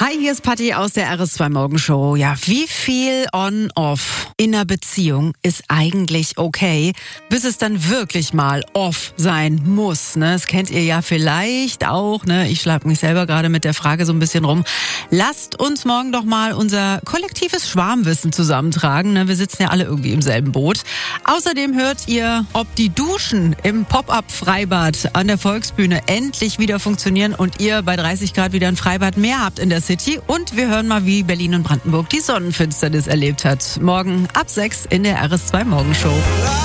Hi, hier ist Patti aus der RS2 Morgenshow. Ja, wie viel on-off in einer Beziehung ist eigentlich okay, bis es dann wirklich mal off sein muss, ne? Das kennt ihr ja vielleicht auch, ne? Ich schlag mich selber gerade mit der Frage so ein bisschen rum. Lasst uns morgen doch mal unser kollektives Schwarmwissen zusammentragen, ne? Wir sitzen ja alle irgendwie im selben Boot. Außerdem hört ihr, ob die Duschen im Pop-up-Freibad an der Volksbühne endlich wieder funktionieren und ihr bei 30 Grad wieder ein Freibad mehr habt in der City. Und wir hören mal, wie Berlin und Brandenburg die Sonnenfinsternis erlebt hat. Morgen ab 6 in der RS2 Morgenshow.